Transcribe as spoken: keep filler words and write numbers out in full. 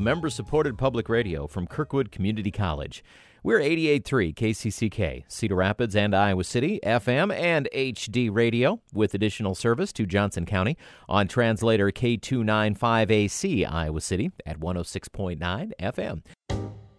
member-supported public radio from Kirkwood Community College. We're eighty-eight point three K C C K, Cedar Rapids and Iowa City, F M and H D radio, with additional service to Johnson County on translator K two ninety-five A C, Iowa City at one oh six point nine F M.